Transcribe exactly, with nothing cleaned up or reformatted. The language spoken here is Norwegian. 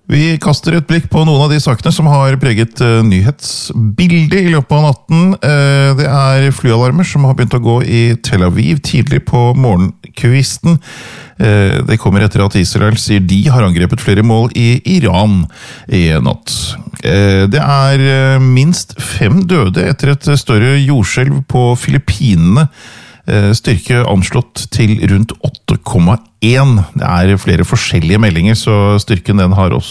Vi kaster et blikk på noen av de sakene som har preget uh, nyhetsbildet i løpet av natten. Uh, det er flyalarmer som har begynt å gå i Tel Aviv tidlig på morgenkvisten. Uh, det kommer etter at Israel sier de har angrepet flere mål i Iran i natt. Uh, det er uh, minst fem døde etter et større jordskjelv på Filippinene. Styrke anslått til rundt åtte komma en. Det er flere forskjellige meldinger, så styrken den har også